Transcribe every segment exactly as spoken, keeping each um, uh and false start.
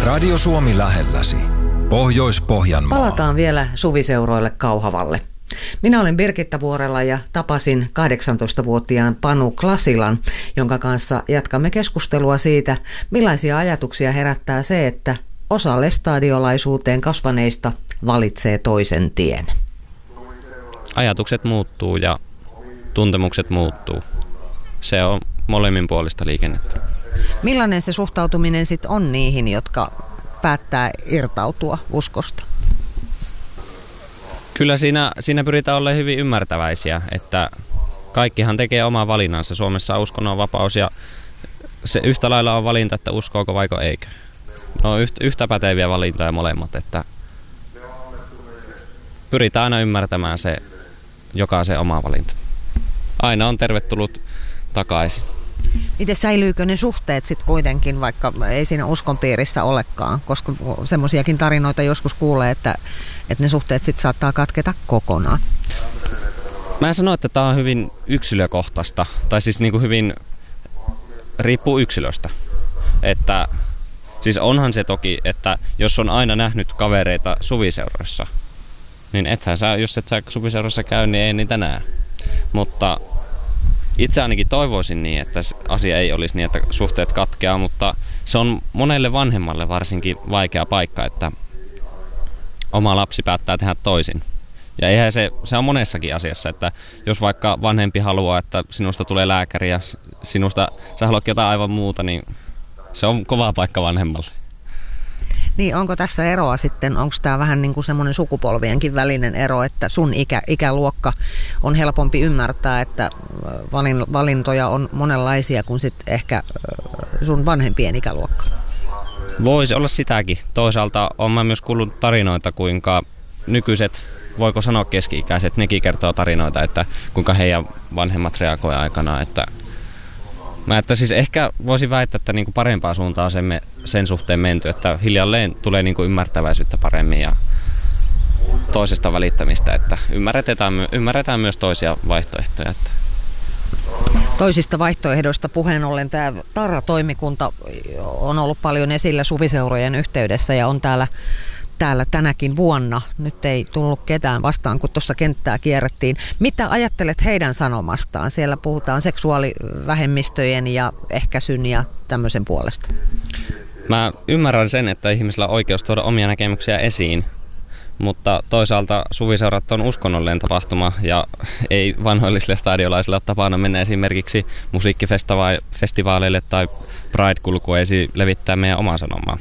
Radio Suomi lähelläsi. Pohjois-Pohjanmaa. Palataan vielä suviseuroille Kauhavalle. Minä olen Birgitta Vuorela ja tapasin kahdeksantoistavuotiaan Panu Klasilan, jonka kanssa jatkamme keskustelua siitä, millaisia ajatuksia herättää se, että osa lestadiolaisuuteen kasvaneista valitsee toisen tien. Ajatukset muuttuu ja tuntemukset muuttuu. Se on molemminpuolista liikennettä. Millainen se suhtautuminen sitten on niihin, jotka päättää irtautua uskosta? Kyllä siinä, siinä pyritään olemaan hyvin ymmärtäväisiä, että kaikkihan tekee omaa valinnansa. Suomessa on uskonnon vapaus ja se yhtä lailla on valinta, että uskooko vaiko eikö. No yhtä päteviä valintoja molemmat, että pyritään aina ymmärtämään se jokaisen oma valinta. Aina on tervetullut takaisin. Miten säilyykö ne suhteet sitten kuitenkin, vaikka ei siinä uskonpiirissä olekaan? Koska semmoisiakin tarinoita joskus kuulee, että, että ne suhteet sitten saattaa katketa kokonaan. Mä en sano, että tämä on hyvin yksilökohtaista, tai siis niin kuin hyvin riippuu yksilöstä. Että, siis onhan se toki, että jos on aina nähnyt kavereita suviseuroissa, niin ethän sä, jos et sä suviseuroissa käy, niin ei niitä näe. Mutta itse ainakin toivoisin niin, että asia ei olisi niin, että suhteet katkeaa, mutta se on monelle vanhemmalle varsinkin vaikea paikka, että oma lapsi päättää tehdä toisin. Ja eihän se, se on monessakin asiassa, että jos vaikka vanhempi haluaa, että sinusta tulee lääkäri ja sinusta sä haluat jotain aivan muuta, niin se on kova paikka vanhemmalle. Niin, onko tässä eroa sitten, onko tämä vähän niin kuin semmoinen sukupolvienkin välinen ero, että sun ikä, ikäluokka on helpompi ymmärtää, että valintoja on monenlaisia kuin sitten ehkä sun vanhempien ikäluokka? Voisi olla sitäkin. Toisaalta olen mä myös kuullut tarinoita, kuinka nykyiset, voiko sanoa keski-ikäiset, nekin kertoo tarinoita, että kuinka heidän vanhemmat reagoivat aikanaan, että Mä että siis ehkä voisin väittää, että niinku parempaa suuntaan sen, sen suhteen menty, että hiljalleen tulee niinku ymmärtäväisyyttä paremmin ja toisesta välittämistä, että ymmärretään, ymmärretään myös toisia vaihtoehtoja. Että. Toisista vaihtoehdoista puheen ollen tämä Tarra-toimikunta on ollut paljon esillä suviseurojen yhteydessä ja on täällä täällä tänäkin vuonna. Nyt ei tullut ketään vastaan, kun tuossa kenttää kierrettiin. Mitä ajattelet heidän sanomastaan? Siellä puhutaan seksuaalivähemmistöjen ja ehkäisyn ja tämmöisen puolesta. Mä ymmärrän sen, että ihmisillä on oikeus tuoda omia näkemyksiä esiin, mutta toisaalta suviseurat on uskonnollinen tapahtuma ja ei vanhoillisille stadiolaisille ole tapana mennä esimerkiksi musiikkifestivaaleille tai Pride-kulkueisiin levittää meidän omaa sanomaa.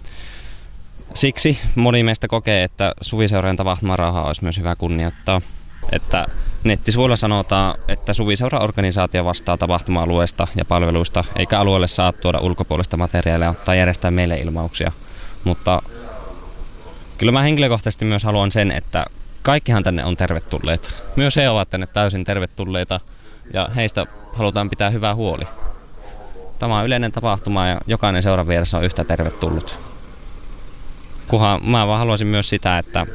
Siksi moni meistä kokee, että suviseurojen tapahtumarahaa olisi myös hyvä kunnioittaa. Että nettisivuilla sanotaan, että suviseura-organisaatio vastaa tapahtuma-alueesta ja palveluista, eikä alueelle saa tuoda ulkopuolista materiaalia tai järjestää meille ilmauksia. Mutta kyllä mä henkilökohtaisesti myös haluan sen, että kaikkihan tänne on tervetulleet. Myös he ovat tänne täysin tervetulleita ja heistä halutaan pitää hyvää huoli. Tämä on yleinen tapahtuma ja jokainen seuran vieressä on yhtä tervetullut. Kunhan mä vaan haluaisin myös sitä, että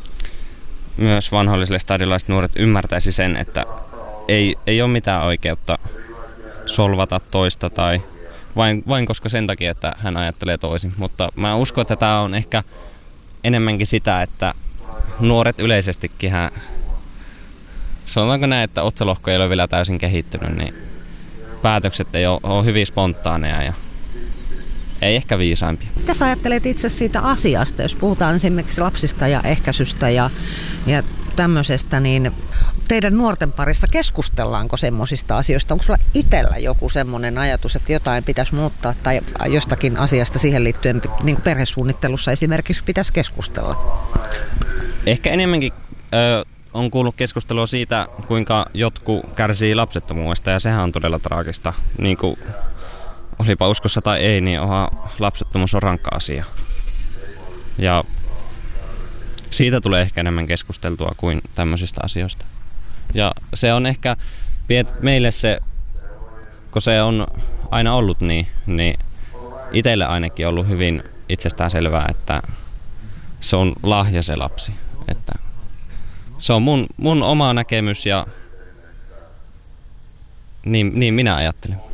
myös vanhoillisille stadilaiset nuoret ymmärtäisi sen, että ei, ei ole mitään oikeutta solvata toista tai vain, vain koska sen takia, että hän ajattelee toisin. Mutta mä uskon, että tämä on ehkä enemmänkin sitä, että nuoret yleisestikin, sanotaanko näin, että otsalohko ei ole vielä täysin kehittynyt, niin päätökset ei ole, ole hyvin spontaaneja ja ei ehkä viisaimpia. Mitä sä ajattelet itse siitä asiasta, jos puhutaan esimerkiksi lapsista ja ehkäisystä ja, ja tämmöisestä, niin teidän nuorten parissa keskustellaanko semmoisista asioista? Onko sulla itsellä joku semmoinen ajatus, että jotain pitäisi muuttaa tai jostakin asiasta siihen liittyen, niin kuin perhesuunnittelussa esimerkiksi pitäisi keskustella? Ehkä enemmänkin ö, on kuullut keskustelua siitä, kuinka jotkut kärsii lapsettomuudesta ja sehän on todella traagista. Niin kuin olipa uskossa tai ei, niin onhan lapsettomuus on rankka asia. Ja siitä tulee ehkä enemmän keskusteltua kuin tämmöisistä asioista. Ja se on ehkä meille se, kun se on aina ollut niin, niin itselle ainakin ollut hyvin itsestään selvää, että se on lahja se lapsi. Että se on mun, mun oma näkemys ja niin, niin minä ajattelen.